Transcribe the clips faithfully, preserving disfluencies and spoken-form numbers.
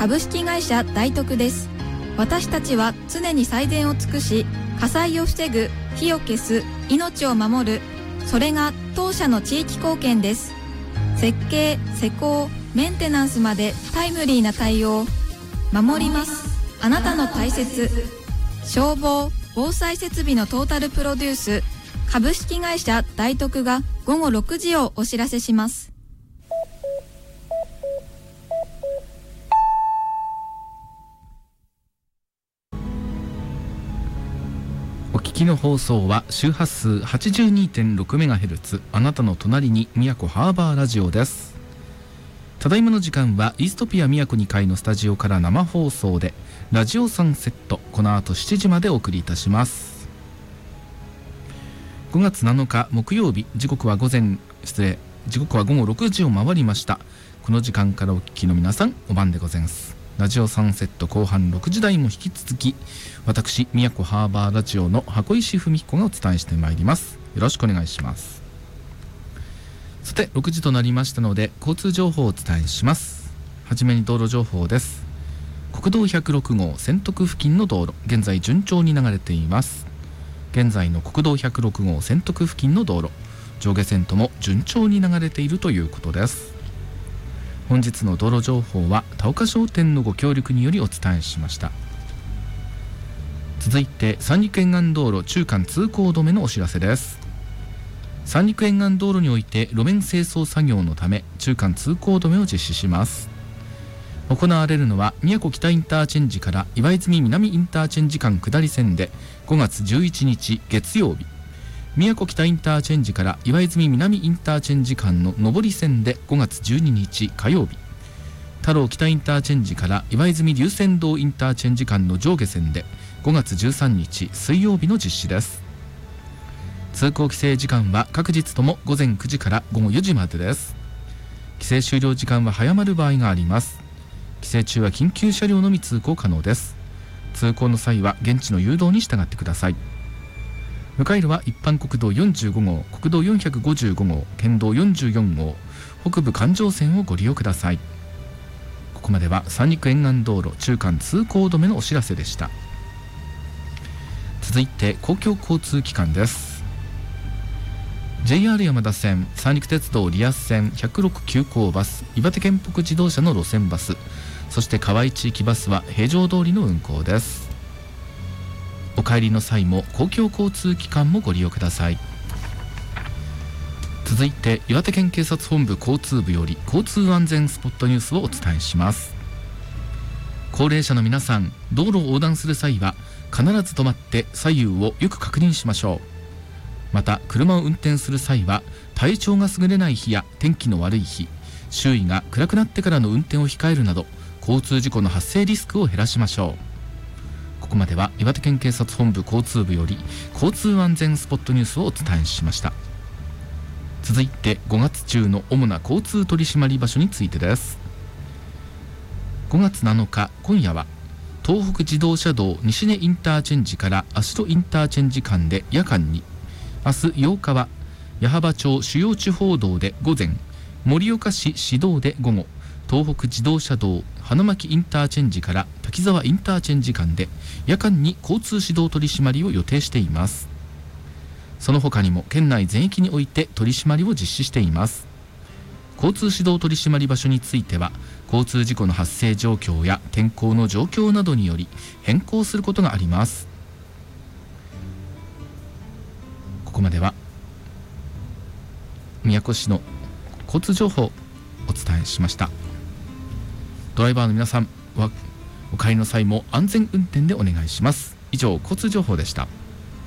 株式会社大徳です。私たちは常に最善を尽くし、火災を防ぐ、火を消す、命を守る、それが当社の地域貢献です。設計、施工、メンテナンスまでタイムリーな対応。守ります。あなたの大切。消防・防災設備のトータルプロデュース、株式会社大徳がごごろくじをお知らせします。 お聞きの放送は周波数 はちじゅうにてんろくメガヘルツ、 あなたの隣に宮古ハーバーラジオです。ただいまの時間はイーストピア宮古にかいのスタジオから生放送でラジオサンセット、この後しちじまでお送りいたします。ごがつなのか木曜日、時刻は午前失礼時刻はごごろくじを回りました。この時間からお聞きの皆さん、お晩でございます。ラジオサンセット後半ろくじ台も引き続き、私宮古ハーバーラジオの箱石文彦がお伝えしてまいります。よろしくお願いします。さてろくじとなりましたので、交通情報をお伝えします。はじめに道路情報です。国道ひゃくろくごう千徳付近の道路、現在順調に流れています。現在の国道ひゃくろくごう千徳付近の道路、上下線とも順調に流れているということです。本日の道路情報は田岡商店のご協力によりお伝えしました。続いて三陸沿岸道路中間通行止めのお知らせです。三陸沿岸道路において路面清掃作業のため中間通行止めを実施します。行われるのは宮古北インターチェンジから岩泉南インターチェンジ間下り線でごがつじゅういちにち月曜日、宮古北インターチェンジから岩泉南インターチェンジ間の上り線でごがつじゅうににち火曜日、太郎北インターチェンジから岩泉龍泉洞インターチェンジ間の上下線でごがつじゅうさんにち水曜日の実施です。通行規制時間は各日ともごぜんくじからごごよじまでです。規制終了時間は早まる場合があります。規制中は緊急車両のみ通行可能です。通行の際は現地の誘導に従ってください。迂回路は一般国道よんじゅうごごう、国道よんひゃくごじゅうごごう、県道よんじゅうよんごう、北部環状線をご利用ください。ここまでは三陸沿岸道路中間通行止めのお知らせでした。続いて公共交通機関です。 ジェイアール 山田線、三陸鉄道リアス線ひゃくろく急行バス、岩手県北自動車の路線バス、そして河合地域バスは平常通りの運行です。お帰りの際も公共交通機関もご利用ください。続いて岩手県警察本部交通部より交通安全スポットニュースをお伝えします。高齢者の皆さん、道路を横断する際は必ず止まって左右をよく確認しましょう。また車を運転する際は体調が優れない日や天気の悪い日、周囲が暗くなってからの運転を控えるなど交通事故の発生リスクを減らしましょう。ここまでは岩手県警察本部交通部より交通安全スポットニュースをお伝えしました。続いてごがつ中の主な交通取締場所についてです。ごがつなのか今夜は東北自動車道西根インターチェンジから芦戸インターチェンジ間で夜間に、明日ようかは矢巾町主要地方道で午前、盛岡市市道で午後、東北自動車道花巻インターチェンジから滝沢インターチェンジ間で夜間に交通指導取り締まりを予定しています。その他にも県内全域において取り締まりを実施しています。交通指導取り締まり場所については交通事故の発生状況や天候の状況などにより変更することがあります。ここまでは宮古市の交通情報をお伝えしました。ドライバーの皆さんはお帰りの際も安全運転でお願いします。以上、交通情報でした。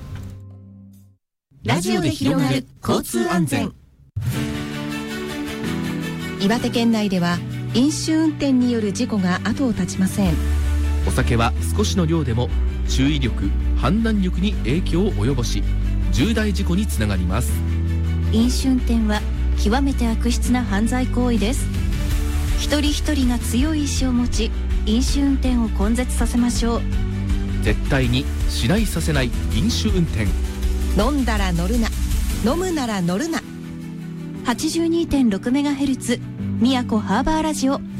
ラジオで広がる交通安全。岩手県内では飲酒運転による事故が後を絶ちません。 お酒は少しの量でも注意力、判断力に影響を及ぼし重大事故につながります。 飲酒運転は極めて悪質な犯罪行為です。一人一人が強い意志を持ち飲酒運転を根絶させましょう。 絶対にしないさせない飲酒運転。 飲んだら乗るな、飲むなら乗るな。 はちじゅうにてんろくメガヘルツ 宮古ハーバーラジオ